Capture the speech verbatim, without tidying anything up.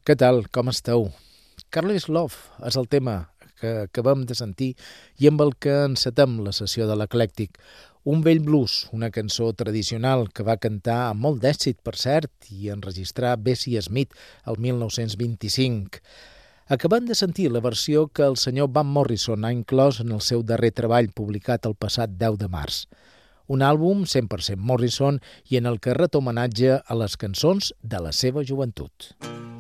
Què tal? Com esteu? Careless Love és el tema que acabem de sentir i amb el que encetem la sessió de l'Eclèctic. Un vell blues, una cançó tradicional que va cantar amb molt d'èxit, per cert, i enregistrar Bessie Smith el mil nou-cents vint-i-cinc. Acabem de sentir la versió que el senyor Van Morrison ha inclòs en el seu darrer treball publicat el passat deu de març. Un àlbum cent per cent Morrison i en el que ret homenatge a les cançons de la seva joventut.